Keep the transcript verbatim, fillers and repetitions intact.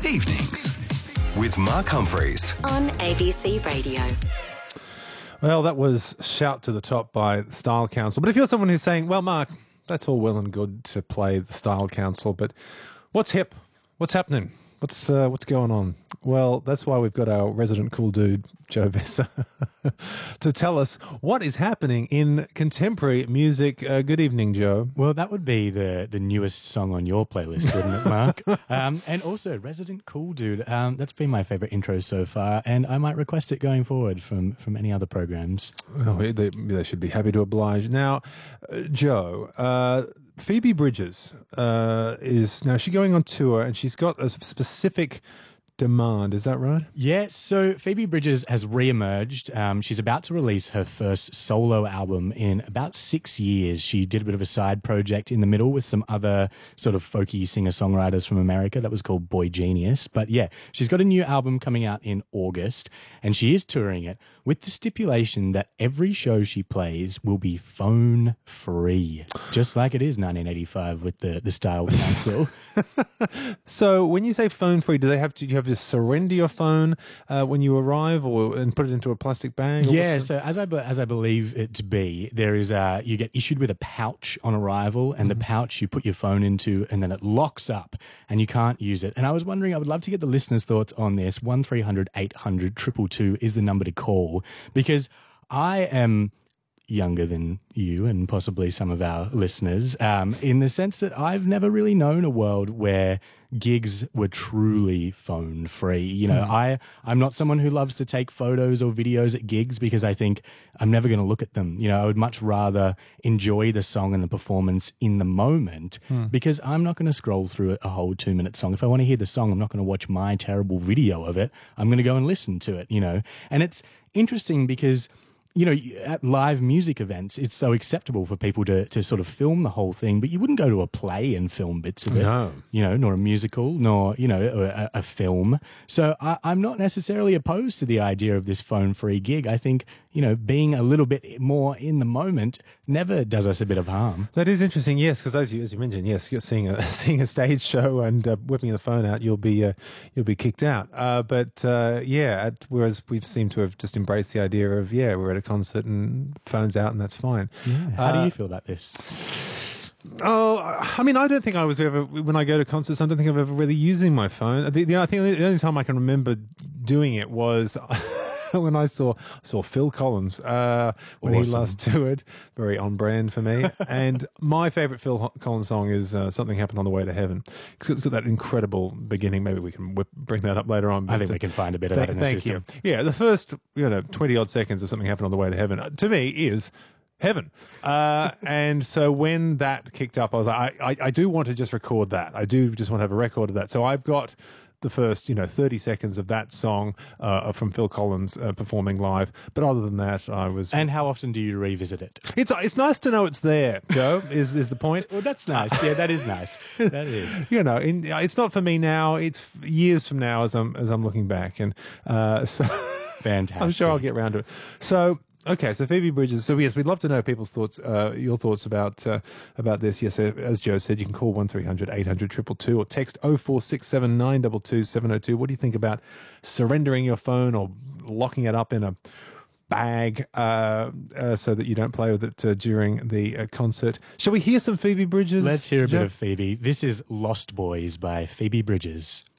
Evenings with Mark Humphreys on A B C Radio. Well, that was Shout to the Top by the Style Council. But if you're someone who's saying, well, Mark, that's all well and good to play the Style Council, but what's hip? What's happening? What's uh, what's going on? Well, that's why we've got our resident cool dude, Joe Visser, to tell us what is happening in contemporary music. Uh, good evening, Joe. Well, that would be the, the newest song on your playlist, wouldn't it, Mark? um, and also, resident cool dude. Um, that's been my favourite intro so far, and I might request it going forward from, from any other programs. Oh, they, they should be happy to oblige. Now, uh, Joe, uh, Phoebe Bridgers uh, is now she's going on tour, and she's got a specific demand. Is that right? Yeah, so Phoebe Bridgers has re-emerged. Um, she's about to release her first solo album in about six years. She did a bit of a side project in the middle with some other sort of folky singer-songwriters from America that was called Boy Genius. But yeah, she's got a new album coming out in August, and she is touring it with the stipulation that every show she plays will be phone-free, just like it is nineteen eighty-five with the, the Style Council. So when you say phone-free, do they have to, you have to surrender your phone uh, when you arrive, or and put it into a plastic bag? Yeah, so as I, be- as I believe it to be, there is a, you get issued with a pouch on arrival, and the pouch you put your phone into, and then it locks up, and you can't use it. And I was wondering, I would love to get the listeners' thoughts on this. one three hundred eight hundred two two two is the number to call, because I am younger than you and possibly some of our listeners, um, in the sense that I've never really known a world where gigs were truly phone free. You know, mm. I, I'm not someone who loves to take photos or videos at gigs because I think I'm never going to look at them. You know, I would much rather enjoy the song and the performance in the moment, mm. because I'm not going to scroll through a whole two minute song. If I want to hear the song, I'm not going to watch my terrible video of it. I'm going to go and listen to it, you know. And it's interesting because, you know, at live music events, it's so acceptable for people to, to sort of film the whole thing, but you wouldn't go to a play and film bits of it, no. you know, nor a musical, nor, you know, a, a film. So I, I'm not necessarily opposed to the idea of this phone-free gig. I think, you know, being a little bit more in the moment never does us a bit of harm. That is interesting, yes, because as you, as you mentioned, yes, you're seeing a seeing a stage show and uh, whipping the phone out, you'll be uh, you'll be kicked out. Uh, but uh, yeah, at, whereas we've seemed to have just embraced the idea of yeah, we're at a concert and phones out and that's fine. Yeah. How uh, do you feel about this? Oh, I mean, I don't think I was ever, when I go to concerts, I don't think I'm ever really using my phone. The, the, I think the only time I can remember doing it was when I saw saw Phil Collins uh, when Awesome. he last toured. Very on brand for me. And my favourite Phil Collins song is uh, Something Happened on the Way to Heaven. It's got that incredible beginning. Maybe we can whip, bring that up later on. I think uh, we can find a bit of th- that in the thank system. you. Yeah, the first, you know, twenty odd seconds of Something Happened on the Way to Heaven, uh, to me, is heaven. Uh, and so when that kicked up, I was like, I, I, I do want to just record that. I do just want to have a record of that. So I've got the first, you know, thirty seconds of that song uh, from Phil Collins uh, performing live. But other than that, I was... And how often do you revisit it? It's it's nice to know it's there, Joe, is, is the point. Well, that's nice. Yeah, that is nice. That is. You know, in, it's not for me now. It's years from now as I'm, as I'm looking back. And uh, so Fantastic. I'm sure I'll get around to it. So... Okay, so Phoebe Bridgers. So yes, we'd love to know people's thoughts, uh, your thoughts about uh, about this. Yes, uh, as Joe said, you can call one three hundred eight hundred two two two or text oh four six seven nine two two seven oh two. What do you think about surrendering your phone or locking it up in a bag uh, uh, so that you don't play with it uh, during the uh, concert? Shall we hear some Phoebe Bridgers? Let's hear a Joe? bit of Phoebe. This is Lost Boys by Phoebe Bridgers.